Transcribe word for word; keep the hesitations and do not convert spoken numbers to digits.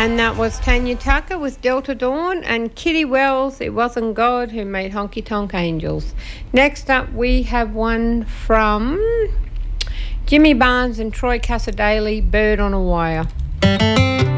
And that was Tanya Tucker with Delta Dawn, and Kitty Wells, It Wasn't God Who Made Honky Tonk Angels. Next up, we have one from Jimmy Barnes and Troy Cassadaly, Bird on a Wire.